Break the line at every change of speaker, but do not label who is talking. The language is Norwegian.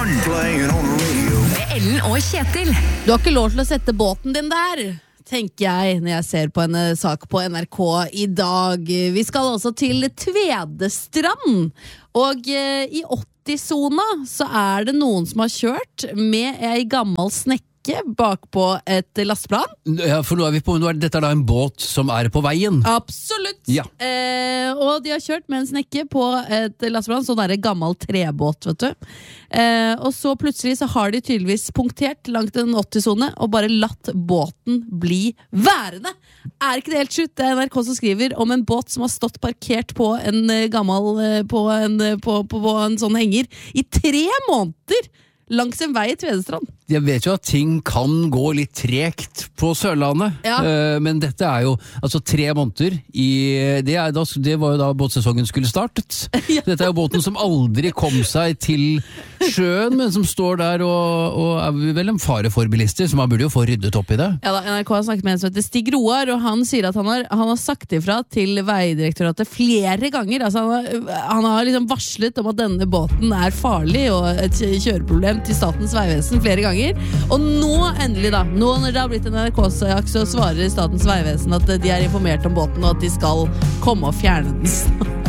one playing on the radio.
Med Ellen og Kjetil.
Du har ikke lov til å sette båten din der, tenker jeg når jeg ser på en sak på NRK i dag. Vi skal også til Tvedestrand, og i 80-zona så det noen som har kjørt med ei gammel snekke bak på et lasteplan.
Ja, for nå dette da en båt som på veien.
Absolutt.
Ja.
Og de har kjørt med en snekke på et lasteplan, sånn gammel trebåt, vet du. Og så plutselig så har de tydeligvis punktert langt en 80-zone og bare latt båten bli værende. Ikke det helt slutt? Det NRK som skriver om en båt som har stått parkert på en gammel på en sånn henger i 3 måneder langs en vei i Tvedestrand.
Jeg vet jo at ting kan gå litt tregt på Sørlandet,
Ja.
Men dette jo altså 3 måneder det var jo da båtsesongen skulle startet.
Ja.
Dette jo båten som aldri kom seg til sjøen, men som står der og vel en fare for bilister, så man burde jo få ryddet opp i det.
Ja da, NRK har snakket med en som heter Stig Roar, og han sier at han har sagt ifra til Veidirektoratet flere ganger. Altså han har liksom varslet om at denne båten farlig og et kjøreproblem til Statens Vegvesen flere ganger. Og nå endelig da, nå når det har blitt en NRK-sak, så svarer Statens Vegvesen at de informert om båten og at de skal komme og fjerne den.